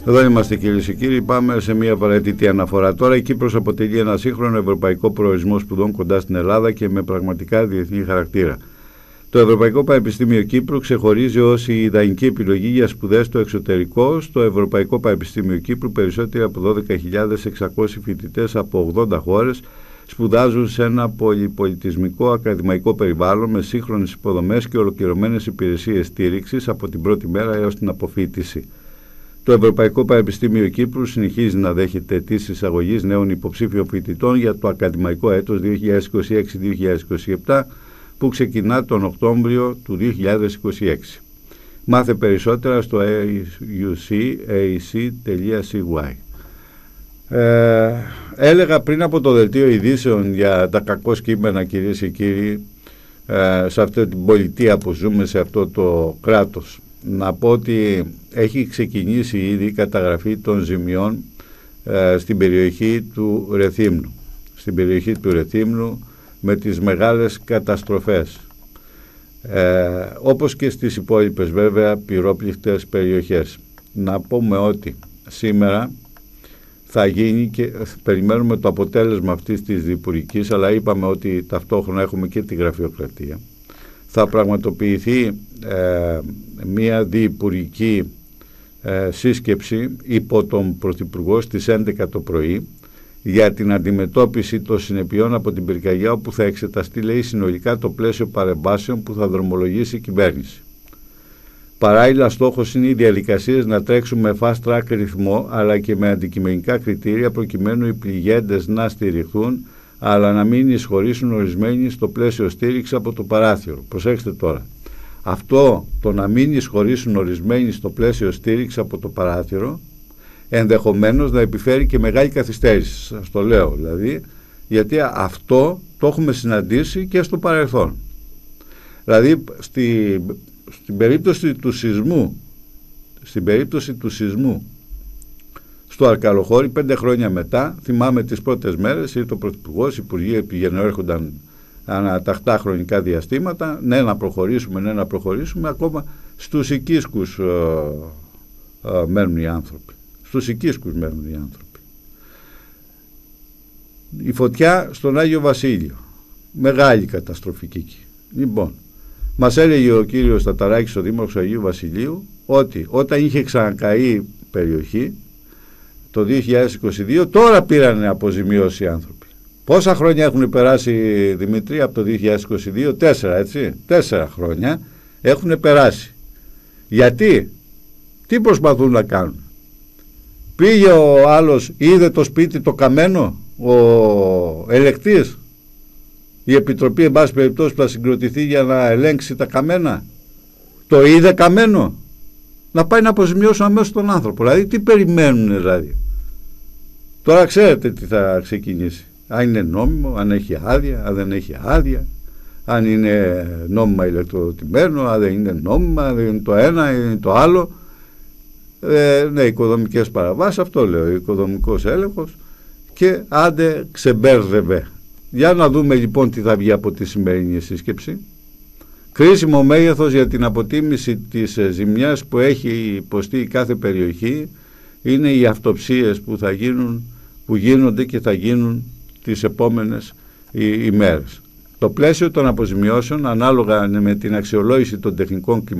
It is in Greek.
Εδώ είμαστε, κυρίες και κύριοι. Πάμε σε μια απαραίτητη αναφορά. Τώρα η Κύπρος αποτελεί ένα σύγχρονο ευρωπαϊκό προορισμό σπουδών κοντά στην Ελλάδα και με πραγματικά διεθνή χαρακτήρα. Το Ευρωπαϊκό Πανεπιστήμιο Κύπρου ξεχωρίζει ως η ιδανική επιλογή για σπουδές στο εξωτερικό. Στο Ευρωπαϊκό Πανεπιστήμιο Κύπρου περισσότεροι από 12.600 φοιτητές από 80 χώρες σπουδάζουν σε ένα πολυπολιτισμικό ακαδημαϊκό περιβάλλον με σύγχρονες υποδομές και ολοκληρωμένες υπηρεσίες στήριξης από την πρώτη μέρα έως την αποφοίτηση. Το Ευρωπαϊκό Πανεπιστήμιο Κύπρου συνεχίζει να δέχεται αιτήσεις εισαγωγής νέων υποψήφιων φοιτητών για το ακαδημαϊκό έτος 2026-2027 που ξεκινά τον Οκτώβριο του 2026. Μάθε περισσότερα στο aucac.cy. Έλεγα πριν από το δελτίο ειδήσεων για τα κακώς κείμενα, κυρίες και κύριοι, σε αυτή την πολιτεία που ζούμε, σε αυτό το κράτος, να πω ότι έχει ξεκινήσει ήδη η καταγραφή των ζημιών στην περιοχή του Ρεθύμνου. Στην περιοχή του Ρεθύμνου με τις μεγάλες καταστροφές, όπως και στις υπόλοιπες βέβαια πυρόπληκτες περιοχές. Να πούμε ότι σήμερα θα γίνει και περιμένουμε το αποτέλεσμα αυτής της διπουρικής, αλλά είπαμε ότι ταυτόχρονα έχουμε και τη γραφειοκρατία. Θα πραγματοποιηθεί μια διυπουργική σύσκεψη υπό τον Πρωθυπουργό στις 11 το πρωί για την αντιμετώπιση των συνεπειών από την πυρκαγιά, όπου θα εξεταστεί, λέει, συνολικά το πλαίσιο παρεμβάσεων που θα δρομολογήσει η κυβέρνηση. Παράλληλα, στόχος είναι οι διαδικασίες να τρέξουν με fast track ρυθμό αλλά και με αντικειμενικά κριτήρια προκειμένου οι πληγέντες να στηριχθούν αλλά να μην εισχωρήσουν ορισμένοι στο πλαίσιο στήριξη από το παράθυρο. Προσέξτε τώρα. Αυτό το να μην εισχωρήσουν ορισμένοι στο πλαίσιο στήριξη από το παράθυρο ενδεχομένως να επιφέρει και μεγάλη καθυστέρηση. Σας το λέω δηλαδή, γιατί αυτό το έχουμε συναντήσει και στο παρελθόν. Δηλαδή στην περίπτωση του σεισμού στο Αρκαλοχώρι 5 χρόνια μετά, θυμάμαι τις πρώτες μέρες, ήρθε ο Πρωθυπουργός, οι Υπουργοί πηγαίνουν, έρχονταν ανατακτά χρονικά διαστήματα, ναι να προχωρήσουμε, ακόμα στους οικίσκους μένουν οι άνθρωποι. Η φωτιά στον Άγιο Βασίλειο, μεγάλη καταστροφική εκεί. Λοιπόν, μας έλεγε ο κύριος Ταταράκης, ο Δήμαρχος Αγίου Βασιλείου, ότι όταν είχε ξανακαεί περιοχή το 2022, τώρα πήραν αποζημιώσει οι άνθρωποι. Πόσα χρόνια έχουν περάσει, Δημήτρη, από το 2022? 4, έτσι. 4 χρόνια έχουν περάσει. Γιατί? Τι προσπαθούν να κάνουν? Πήγε ο άλλος, είδε το σπίτι το καμένο, ο ελεκτής, η επιτροπή εν πάση περιπτώσει που θα συγκροτηθεί για να ελέγξει τα καμένα, το είδε καμένο? Να πάει να αποζημιώσουν αμέσως τον άνθρωπο. Δηλαδή τι περιμένουν δηλαδή? Τώρα ξέρετε τι θα ξεκινήσει. Αν είναι νόμιμο, αν έχει άδεια, αν δεν έχει άδεια, αν είναι νόμιμα ηλεκτροδοτημένο, αν δεν είναι νόμιμα, αν δεν είναι το ένα, είναι το άλλο. Ναι, οικοδομικές παραβάσεις, αυτό λέω, οικοδομικός έλεγχος, και άντε ξεμπέρδευε. Για να δούμε λοιπόν τι θα βγει από τη σημερινή σύσκεψη. Κρίσιμο μέγεθος για την αποτίμηση της ζημιάς που έχει υποστεί η κάθε περιοχή είναι οι αυτοψίες που γίνονται και θα γίνουν τις επόμενες ημέρες. Το πλαίσιο των αποζημιώσεων, ανάλογα με την αξιολόγηση των τεχνικών